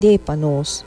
de para nós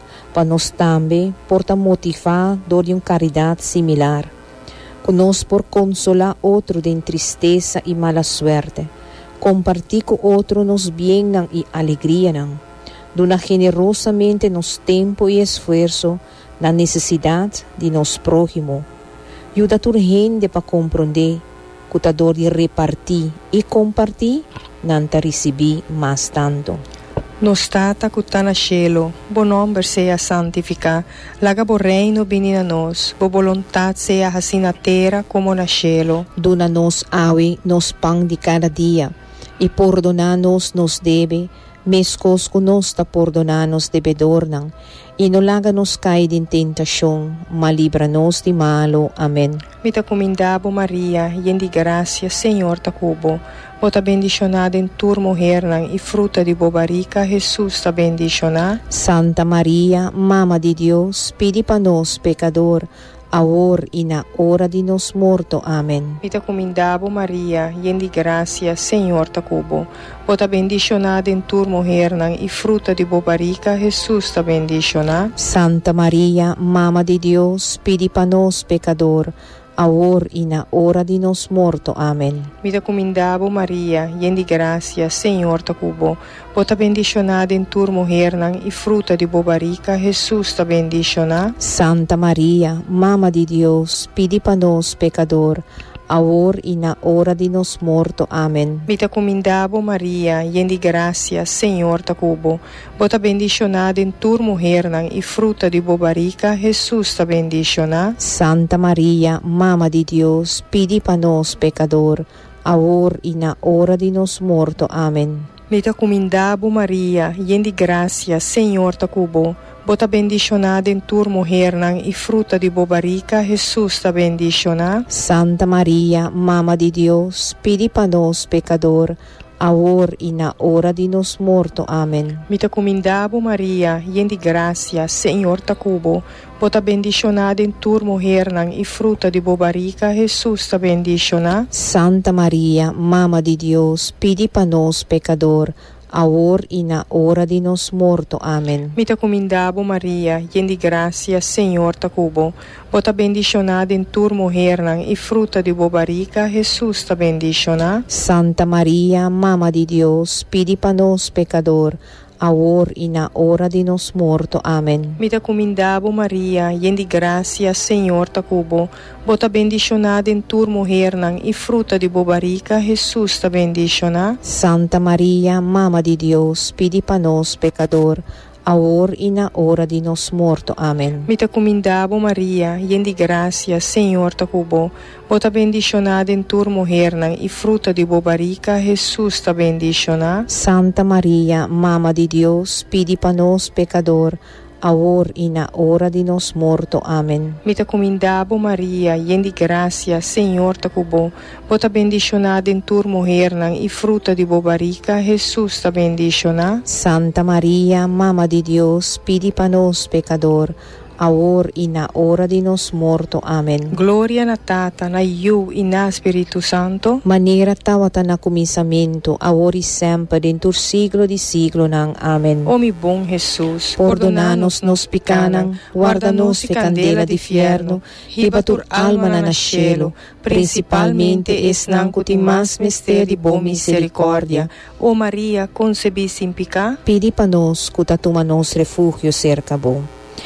também porta motivar dor de uma caridade similar. Conosco por consolar outro de tristeza e mala suerte. Compartir com outro nos bem e alegria. Dona generosamente nos tempo e esforço na necessidade de nos próximo. Ajuda a gente para compreender que a dor de repartir e compartir não te receber mais tanto. Nostata que está no cielo, bo nome seja santificado, laga bo reino vini a nós, bo vontade seja assim na terra como no cielo. Dona-nos hoje nos pão de cada dia, e perdona-nos nos deve, mescos que nos está perdona-nos devedor, e não laga-nos cair em tentação, mas livra-nos de malo. Amém. Mita comendabo Maria, yen de graça, Senhor ta cubo, bota bendicionada em tua mulher, e fruta de bobarica, Jesus ta bendicionada. Santa Maria, Mama de Deus, pedi para nós, pecador, agora e na hora de nos morto. Amém. Mita comendabo Maria, yen de graça, Senhor ta cubo, bota bendicionada em tua mulher, e fruta de bobarica, Jesus ta bendicionada. Santa Maria, Mama de Deus, pedi para nós, pecador, agora e na hora de nos morto. Amém. Mita comendabo Maria, yen de graça, Senhor ta cubo, bota bendicionada em tua mulher, e fruta de bobarica, Jesus ta bendicionada. Santa Maria, Mama de Deus, pedi para nós, pecador, agora e na hora de nos morto. Amém. Mita comendabo Maria, yen de graça, Senhor ta cubo, bota bendicionada em tua mulher, e fruta de bobarica, Jesus ta bendicionada. Santa Maria, Mama de Deus, pedi para nós, pecador, agora e na hora de nos morto. Amém. Mita comendabo Maria, yen de graça, Senhor ta cubo, bota bendicionada em tua mulher, e fruta de bobarica, Jesus ta bendicionada. Santa Maria, Mama de Deus, pedi para nós, pecador, agora e na hora de nos morto. Amém. Mita comendabo Maria, yen de graça, Senhor ta cubo, bota bendicionada em tua mulher, e fruta de bobarica, Jesus ta bendicionada. Santa Maria, Mama de Deus, pedi para nós, pecador, agora e na hora de nos morto. Amém. Mita comendabo Maria, yen de graça, Senhor ta cubo, bota bendicionada em tua mulher, e fruta de bobarica, Jesus ta bendicionada. Santa Maria, Mama de Deus, pedi para nós, pecador, agora e na hora de nos morto. Amém. Mita comendabo Maria, yen de graça, Senhor ta cubo, bota bendicionada em tua mulher, e fruta de bobarica, Jesus ta bendicionada. Santa Maria, Mama de Deus, pedi para nós, pecador, agora e na hora de nos morto. Amém. Mita comendabo Maria, yen de graça, Senhor ta cubo, bota bendicionada em tua mulher, e fruta de bobarica, Jesus ta bendicionada. Santa Maria, Mama de Deus, pedi para nós, pecador, agora e na hora de nos morto. Amém. Mita comendabo Maria, yen de graça, Senhor ta cubo, bota bendicionada em tua mulher, e fruta de bobarica, Jesus ta bendicionada. Santa Maria, Mama de Deus, pedi para nós, pecador, agora e na hora de nos morto. Amém. Glória na Tata, na Iu e na Espírito Santo. Maneira tawata na começamento, agora e sempre, dentro do siglo de siglo. Amém. Ó meu bom Jesus, perdona-nos nos pecanan, guarda-nos de candela de fierno, ribatur alma na cielo, principalmente es nanco de mais mistério de boa misericórdia. Ó Maria, concebi sem pecado, pedi para nós, que tatuma nos refúgio cerca bom.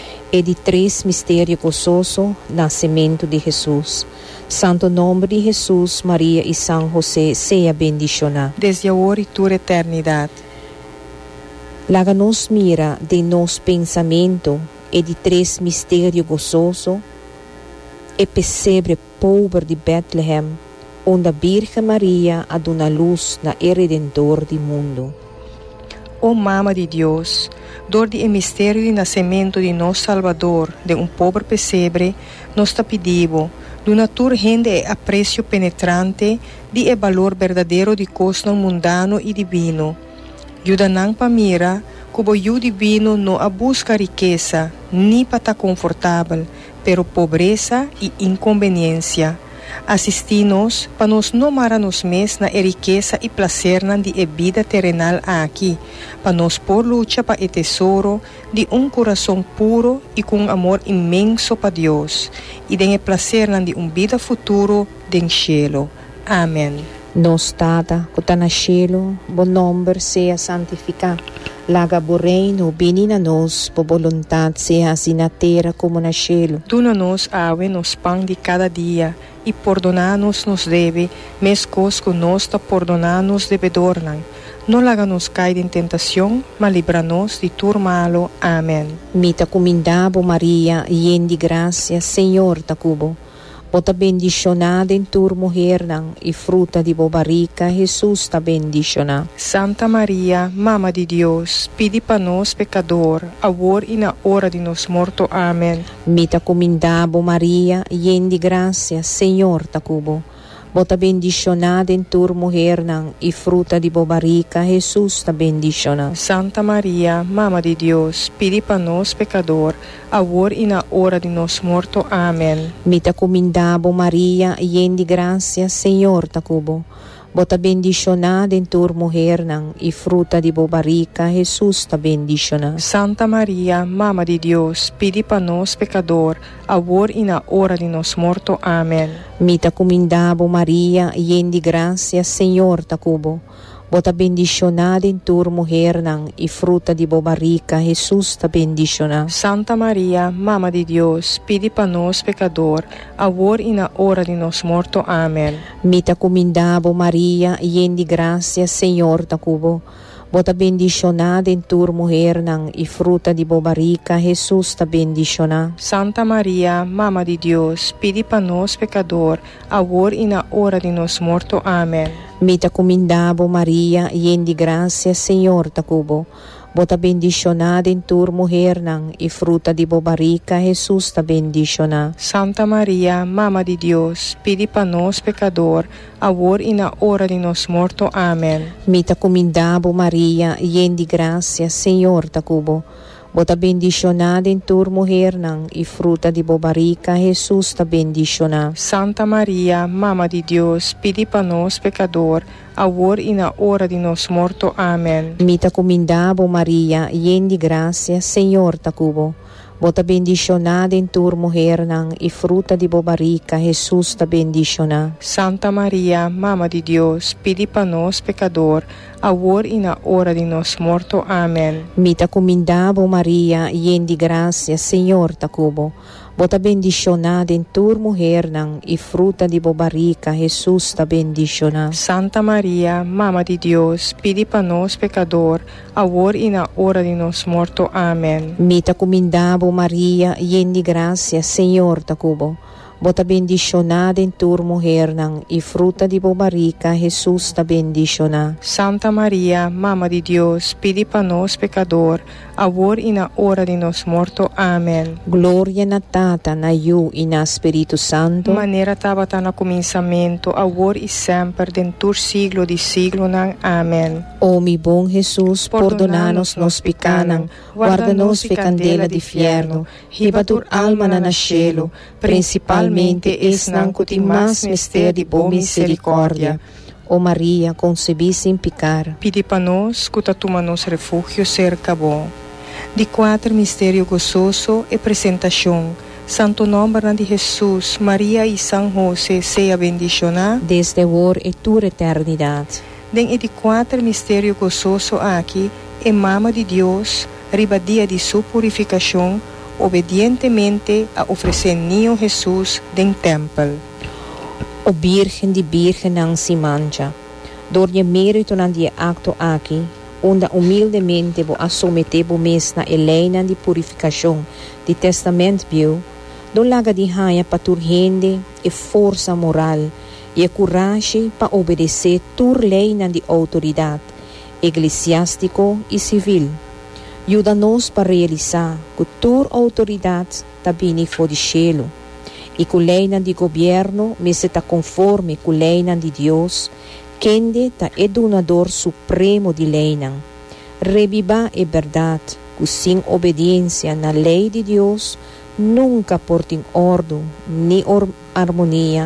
E de 3 mistérios gozosos, nascimento de Jesus. Santo nome de Jesus, Maria e São José, seja bendicionado. desde agora e toda eternidade. Laga nos mira de nos pensamento e de 3 mistérios gozosos, e pesebre pobre de Bethlehem, onde a Virgem Maria a dona luz na Redentor do mundo. Ó Mama de Deus, dor de mistério de nascimento de nosso Salvador, de pobre pesebre, nos ta pedimos, do natur rende aprecio penetrante, de valor verdadeiro de costo mundano e divino. Ajuda-nos para mira, como o divino não a busca riqueza, nem para estar confortável, pero pobreza e inconveniência. Assisti-nos para nos não mara-nos mes na riqueza e prazer de vida terrenal aqui, para nos por luta para o tesouro de coração puro e com amor imenso para Deus, e de prazer de vida futuro den cielo. Amém. Nos Tata, que está no cielo, bom nome seja santificado. Laga o reino, vini na nós, por vontade seja assim na terra como no cielo. Duna-nos ave nos pão de cada dia, e perdona-nos nos deve, mescos que nós ta perdona-nos devedornan. Não laga-nos cair em tentação, mas livra-nos de tudo malo. Amém. Mita comindabo Maria, ien de graça, Senhor ta cubo. Bota bendicionada em tua mulher, e fruta de boa barriga, Jesus ta bendicionada. Santa Maria, Mama de Deus, pedi para nós pecador, agora e na hora de nos morto. Amém. Mita comindabo Maria, ien de graça, Senhor ta cubo. Bota bendicionada em tua mulher, e fruta de boa barriga, Jesus ta bendicionada. Santa Maria, Mama de Deus, pedi para nós pecador, agora e na hora de nos morto. Amém. Mita comindabo Maria, ien de graça, Senhor ta cubo. Bota bendicionada em tua mulher, e fruta de boa barriga, Jesus ta bendicionada. Santa Maria, Mama de Deus, pedi para nós pecador, agora e na hora de nos morto. Amém. Mita comindabo Maria, ien de graça, Senhor ta cubo. Bota bendicionada em tua mulher, e fruta de boa barriga, Jesus ta bendicionada. Santa Maria, Mama de Deus, pedi para nós pecador, agora e na hora de nos morto. Amém. Mita comindabo Maria, ien de graça, Senhor ta cubo. Bota bendicionada em tua mulher, e fruta de boa barriga, Jesus ta bendicionada. Santa Maria, Mama de Deus, pedi para nós pecador, agora e na hora de nos morto. Amém. Mita comindabo Maria, ien de graça, Senhor ta cubo. Bota bendicionada em tua mulher, e fruta de boa barriga, Jesus ta bendicionada. Santa Maria, Mama de Deus, pedi para nós pecador, agora e na hora de nos morto. Amém. Mita comindabo Maria, ien de graça, Senhor ta cubo. Bota bendicionada em tua mulher, e fruta de boa barriga, Jesus ta bendicionada. Santa Maria, Mama de Deus, pedi para nós pecador, agora e na hora de nos morto. Amém. Mita comindabo Maria, ien de graça, Senhor ta cubo. Bota bendicionada em tua mulher, e fruta de boa barriga, Jesus ta bendicionada. Santa Maria, Mama de Deus, pedi para nós pecador, agora e na hora de nos morto. Amém. Mita comindabo Maria, ien de graça, Senhor ta cubo. Bota bendicionada em tua mulher, e fruta de boa barriga, Jesus ta bendicionada. Santa Maria, Mama de Deus, pedi para nós pecador, agora e na hora de nos morto. Amém. Mita comindabo Maria, ien de graça, Senhor ta cubo. Bota bendicionada em tua mulher, e fruta de boa barriga, Jesus ta bendicionada. Santa Maria, Mama de Deus, pedi para nós pecador, agora e na hora de nos morto. Amém. Glória na Tata, na Iu e na Espírito Santo. Maneira estava no começamento, agora e sempre, dentro siglo de siglo. Amém. Ó mi bom Jesus, perdona-nos nos pecados, guarda-nos de candela de inferno, riba tua alma na cielo, principalmente es nan que tem mais mistério de boa misericórdia. Ó Maria, concebida sem pecar. Pedi para nós, que toma-nos refúgio cerca bom. De 4 mistério gozoso e apresentação. Santo nome de Jesus, Maria e São José, seja bendicionado desde agora e toda eternidade. Den de 4 mistério gozoso aqui, é Mama de Deus, riba dia de sua purificação, obedientemente a oferecer niño Jesus den templo. O Virgem de Virgem não se mancha. Door je mérito na die acto aqui, onde humildemente vou assometer o mês na eleina de purificação de testamento bio, do laga de raia para tur rende e força moral e a coragem para obedecer tur lei na de autoridade eclesiástico e civil. Ajuda-nos para realizar que tur autoridade também for de cielo e que a lei de governo me está conforme com a lei de Deus, quem é donador supremo de lei. Reviva a verdade que sem obediência na lei de Deus nunca porta em ordem, nem harmonia,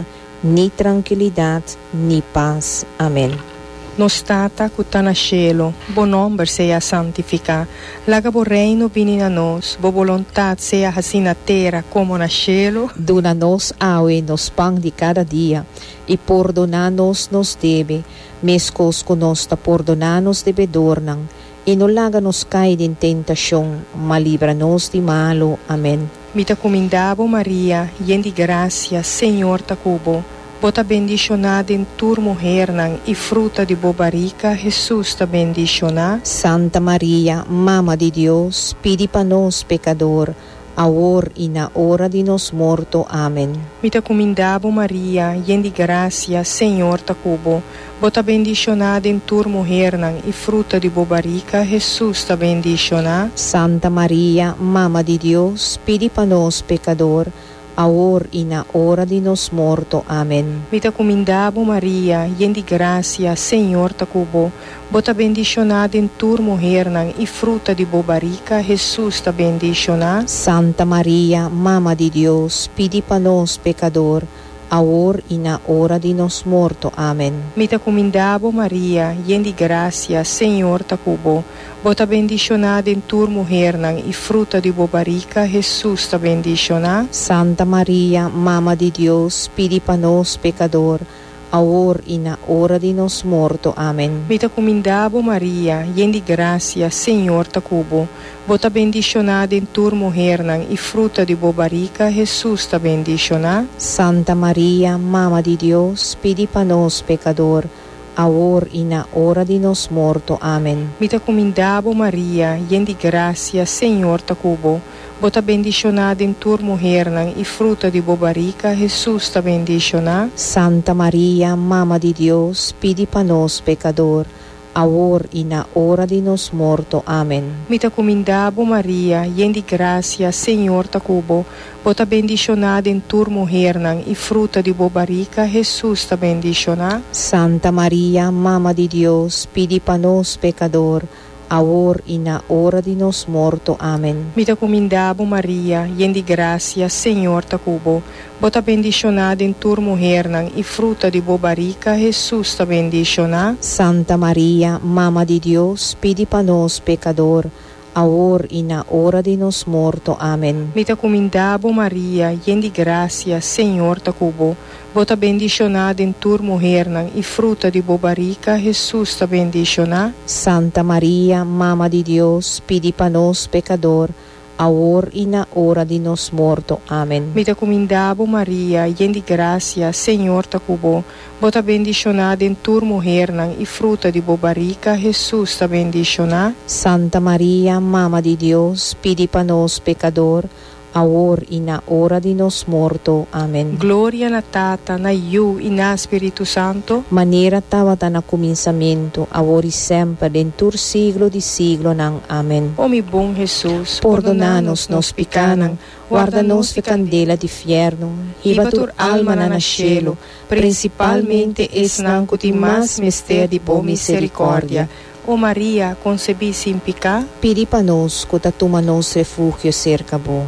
ni tranquilidad, ni paz. Amén. Nos tata que está na cielo, bo nome seja santificado. Laga bo reino vini na nós, bo vontade seja assim na terra como na cielo. Dona-nos hoje nos pão de cada dia, e perdona-nos nos deve, mescos conosco perdona-nos devedor, e não laga-nos cair em tentação, mas livra-nos de malo. Amém. Mita comendabo Maria, yen de graça, Senhor ta cubo. Bota bendicionada em tur mulher e fruta de bobarica, Jesus ta bendicionada. Santa Maria, Mama de Deus, pedi para nós pecador, agora e na hora de nos morto. Amém. Mita comendabo Maria, yen de graça, Senhor ta cubo. Bota bendicionada em tur mulher e fruta de bobarica, Jesus ta bendicionada. Santa Maria, Mama de Deus, pedi para nós pecador, agora e na hora de nos morto. Amém. Mita comendabo Maria, yen de graça, Senhor ta cubo. Bota bendicionada em tur mulher e fruta de bobarica, Jesus ta bendicionada. Santa Maria, Mama de Deus, pedi para nós pecador, agora e na hora de nos morto. Amém. Mita comendabo Maria, yen de graça, Senhor ta cubo. Bota bendicionada em tur mulher e fruta de bobarica, Jesus ta bendicionada. Santa Maria, Mama de Deus, pedi para nós pecador, agora e na hora de nos morto. Amém. Mita comendabo Maria, yen de graça, Senhor ta cubo. Bota bendicionada em tur mulher e fruta de bobarica, Jesus ta bendicionada. Santa Maria, Mama de Deus, pedi para nós pecador, agora e na hora de nos morto. Amém. Mita comendabo Maria, yen de graça, Senhor ta cubo. Bota bendicionada em tur mulher e fruta de bobarica, Jesus ta bendicionada. Santa Maria, Mama de Deus, pedi para nós pecador, agora e na hora de nos morto. Amém. Mita comendabo Maria, yen de graça, Senhor ta cubo. Bota bendicionada em tur mulher e fruta de bobarica, Jesus ta bendicionada. Santa Maria, Mama de Deus, pedi para nós pecador, agora e na hora de nos morto. Amém. Mita comendabo Maria, yen de graça, Senhor ta cubo. Bota bendicionada em tur mulher e fruta de bobarica, Jesus ta bendicionada. Santa Maria, Mama de Deus, pedi para nós pecador, agora e na hora de nos morto. Amém. Mita comendabo Maria, yen de graça, Senhor ta cubo. Bota bendicionada em tur mulher e fruta de bobarica, Jesus ta bendicionada. Santa Maria, Mama de Deus, pedi para nós pecador, agora e na hora de nos morto. Amém. Mita comendabo Maria, yen de graça, Senhor ta cubo. Bota bendicionada em tur mulher e fruta de bobarica, Jesus ta bendicionada. Santa Maria, Mama de Deus, pedi para nós pecador, agora e na hora de nos morto. Amém. Glória na Tata, na Iu e na Espírito Santo. Maneira estava na começamento, agora e sempre, dentro do siglo de siglo. Amém. Ó meu bom Jesus, perdona-nos nos pecados, guarda-nos da candela de inferno, riba tua alma na cielo, principalmente esnan que tem mais mistério de boa misericórdia. Ó Maria, concebi sem pecado, pedi para nós que toma nos refúgio cerca bom.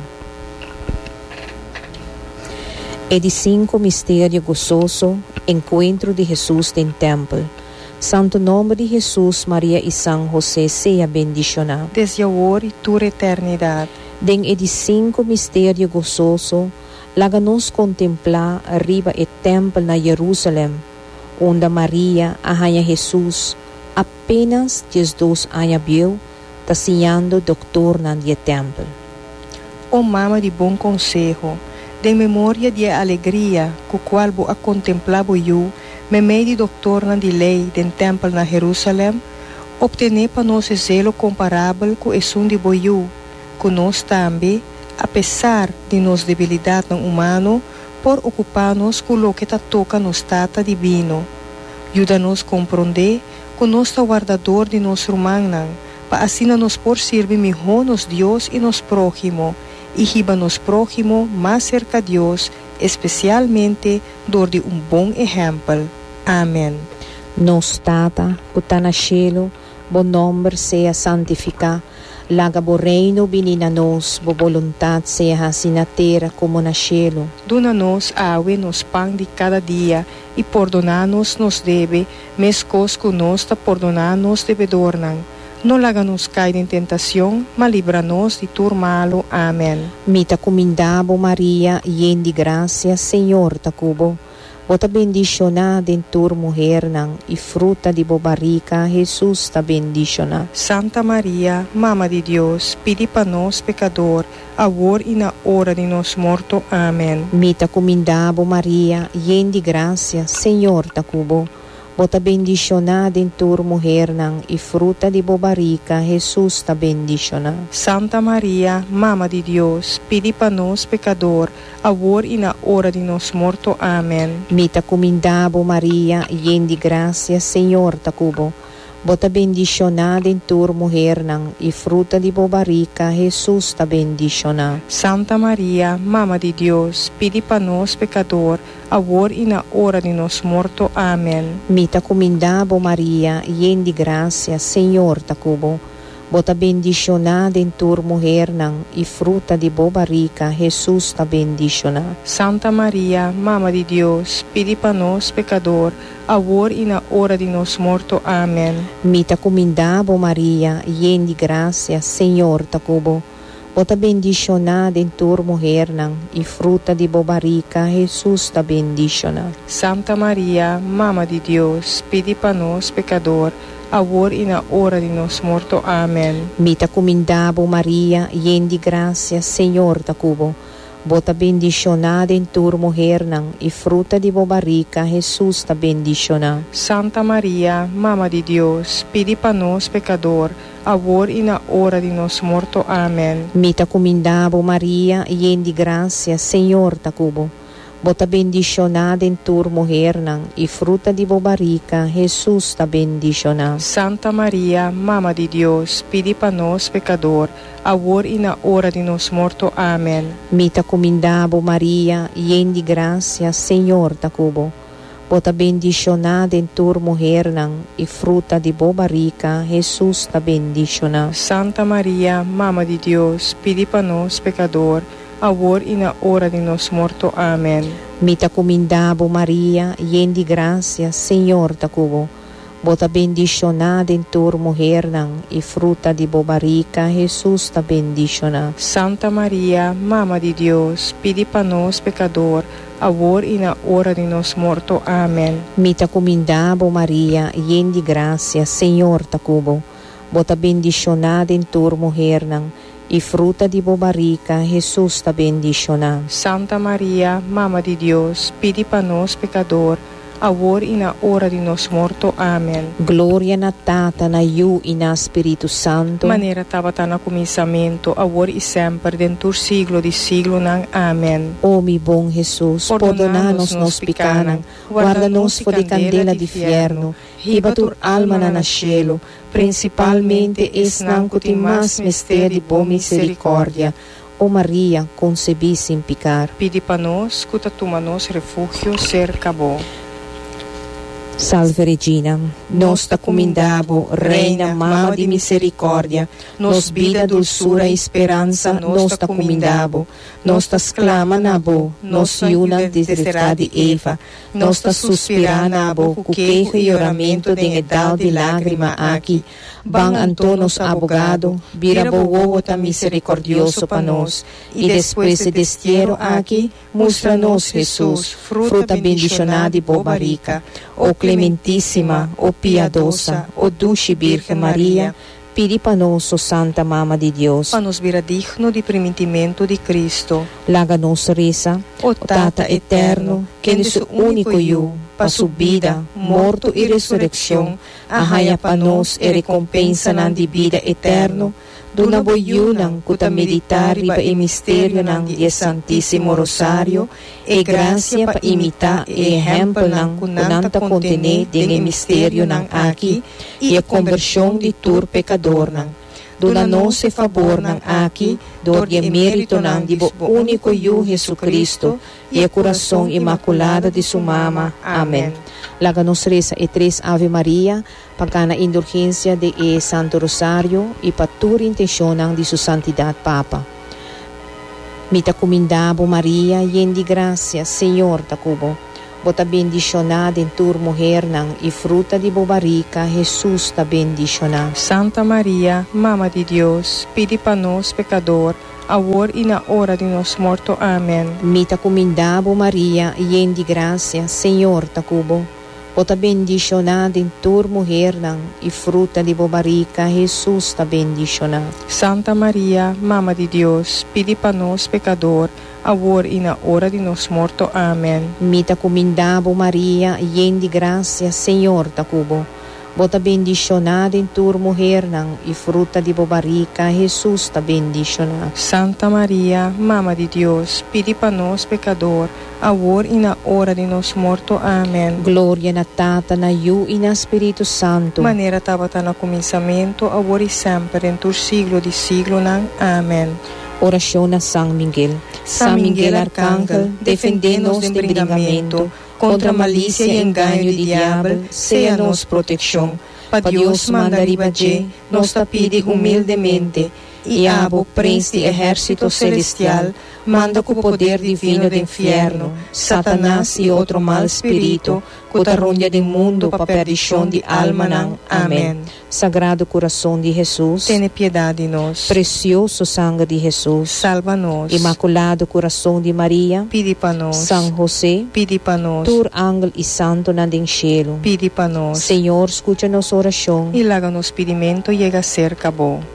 É de 5 mistério gozoso, encontro de Jesus em templo. Santo nome de Jesus, Maria e São José seja bendicionado. Desde agora e toda eternidade. Den é de 5 mistério gozoso, laga-nos contemplar arriba o templo na Jerusalém, onde Maria, a rainha Jesus, apenas 12 anos viu, taciando doutor na templo. Ó mama de bom conselho, de memória de alegria, com qual vou a contemplar eu, me meio de doutor na de lei do templo na Jerusalém, obtener para nós zelo comparável com o de boiú, com nós também, apesar de nossa debilidade humana, por ocupar-nos com o que toca nos tata divino. Ajuda-nos a compreender que nós o guardador de nosso humano, para assim nos por servir melhor nos Deus e nos próximo, e riba nos próximo mais cerca de Deus, especialmente dor de bom exemplo. Amém. Nos tata, que está na cielo, bom nome seja santificado, Laga bo reino binina nos, bo voluntad seja assim na terra como na cielo. Dona-nos awe nos pão de cada dia, e perdona-nos nos deve, mescos que nos ta perdonar-nos devedornan. Não laga-nos cair em tentação, mas livra-nos de tudo malo. Amém. Mita comindabo Maria, yen de graça, Senhor ta cubo. Bota bendicionada em tur mulher nan, e fruta de bo barriga, Jesus ta bendiciona. Santa Maria, Mama de Deus, pedi para nós pecador, agora e na hora de nosso morto. Amém. Mita comindabo Maria, yen de graça, Senhor ta cubo. Bota bendicionada em tur mulher nan, e fruta de bo barriga, Jesus ta bendiciona. Santa Maria, Mama de Deus, pedi para nós pecador, agora e na hora de nosso morto. Amém. Mita comindabo Maria, yen de graça, Senhor ta cubo. Bota bendicionada em tur mulher nan, e fruta de bo barriga, Jesus ta bendiciona. Santa Maria, Mama de Deus, pedi para nós pecador, agora e na hora de nosso morto. Amém. Mita comindabo Maria, yen de graça, Senhor ta cubo. Bota bendicionada em tur mulher nan, e fruta de bo barriga, Jesus ta bendiciona. Santa Maria, Mama de Deus, pedi para nós pecador, agora e na hora de nosso morto. Amém. Mita comindabo Maria, yen de graça, Senhor ta cubo. Bota bendicionada em tur mulher nan, e fruta de bo barriga, Jesus ta bendiciona. Santa Maria, Mama de Deus, pedi para nós pecador, agora e na hora de nosso morto. Amém. Mita comindabo Maria, yen de graça, Senhor ta cubo. Bota bendicionada em tur mulher nan, e fruta de bo barriga, Jesus ta bendiciona. Santa Maria, Mama de Deus, pedi para nós pecador, agora e na hora de nosso morto. Amém. Mita comindabo Maria, yen de graça, Senhor ta cubo. Bota bendicionada em tur mulher nan, e fruta de bo barriga, Jesus ta bendiciona. Santa Maria, Mama de Deus, pedi para nós pecador, agora e na hora de nosso morto. Amém. Mita comindabo Maria, yen de graça, Senhor ta cubo. Bota bendicionada em tur mulher nan, e fruta de bo barriga, Jesus ta bendiciona. Santa Maria, Mama de Deus, pedi para nós pecador, agora e na hora de nosso morto. Amém. Mita comindabo Maria, yen de graça, Senhor ta cubo. Bota bendicionada em tur mulher nan, e fruta de bo barriga, Jesus ta bendiciona. Santa Maria, Mama de Deus, pedi para nós pecador, agora e na hora de nosso morto. Amém. Mita comindabo Maria, yen de graça, Senhor ta cubo. Bota bendicionada em tur mulher nan, e fruta de bo barriga, Jesus ta bendiciona. Santa Maria, Mama de Deus, pedi para nós pecador, agora e na hora de nosso morto. Amém. Glória na Tata, na Iu e na Espírito Santo. Maneira estava no começamento, agora e sempre, dentro do século de século. Amém. Ó mi bom Jesus, perdona-nos nos pecados, guarda-nos fora de candela de inferno, riba tur alma na cielo, principalmente es nan que tem mais mistério de boa misericórdia. Ó Maria, concebi sem pecar. Pedi para nós, que toma nos refúgio cerca bo. Salve Regina, nos ta comindabo, Reina, Mama de misericórdia, nos vida, dulçura e esperança, nos ta comindabo, nos ta exclama na bo, nos iuna desderá de Eva, nos ta suspira na bo, cu queijo e oramento de edal de lágrima aqui, ban antonos abogado, vira bo ta misericordioso pa nós, e depois de destiero aqui, mostra-nos Jesus, fruta bendicionada e bo barriga, ó Clementíssima, ó piedosa, ó dulce Virgem Maria, pedi para nós, ó Santa Mama de Deus, para nos vira digno de primitimento de Cristo. Laga nos reza, ó Tata eterno, que de seu único eu, para sua vida, morto e ressurreição, arraia para nós e recompensa na de vida eterno, duna boyunang kuta meditar iba e misteryo ng Dies Santíssimo Rosario, e gracia pa imita e ejemplo ng kunanta contene ding e misteryo ng aki, e conversyon di tur pecador ng. Duna nos e favor ng aki, dor e merito ng dibo único yu Jesucristo, e coração imaculado de sua mama. Amém. Laga-nos reza e 3 Ave Maria, pagana indulgência de Santo Rosário e patur intencionam de sua santidade Papa. Mita comendabo Maria, yen de graça, Senhor da cubo. Bota bendicionada em tua mulher e fruta de bobarica, Jesus ta bendicionado. Santa Maria, Mama de Deus, pedi para nós pecador, agora e na hora de nossa morte. Amém. Mita comendabo Maria, yen de graça, Senhor ta cubo. Bota bendicionada em tua mulher e fruta de bobarica, Jesus ta bendicionado. Santa Maria, Mama de Deus, pedi para nós pecador, agora e na hora de nossa morte. Amém. Mita comendabo Maria, yen de graça, Senhor ta cubo. Bota bendicionada em tua mulher e fruta de bobarica, Jesus ta bendicionado. Santa Maria, Mama de Deus, pedi para nós pecador, agora e na hora de nossa morte. Amém. Glória na Tata, na Iu e na Espírito Santo. Maneira estava no começamento, agora e sempre, em todo siglo de siglo. Amém. Oração a São Miguel. São Miguel Arcángel, defendendo-nos do embriagamento, contra a malícia e engano do diabo, seja nos proteção. Para Deus manda ribager, nos pide humildemente, e abo, príncipe de exército celestial, manda com o poder divino do inferno, Satanás e outro mal espírito, cutarronha do mundo para perdição de alma. Amém. Sagrado coração de Jesus, Tenha piedade de nós. Precioso sangue de Jesus, Salva-nos. Imaculado coração de Maria, Pede para nós. São José, Pede para nós. Tur ángel e santo na den cielo. Pede para nós. Senhor, escucha nossa oração. E laga nos pedimento chega a ser acabou.